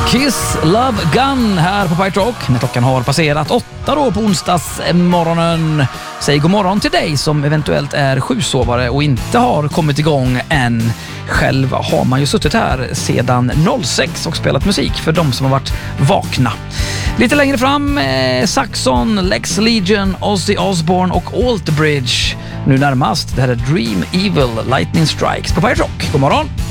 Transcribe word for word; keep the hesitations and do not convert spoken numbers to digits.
Kiss Love Gun här på Pirate Rock när klockan har passerat åtta då på onsdagsmorgonen. Säg god morgon till dig som eventuellt är sjusovare och inte har kommit igång än. Själv har man ju suttit här sedan noll sex och spelat musik för de som har varit vakna. Lite längre fram eh, Saxon, Lex Legion, Ozzy Osbourne och Alter Bridge. Nu närmast, det här är Dream Evil Lightning Strikes på Pirate Rock. God morgon!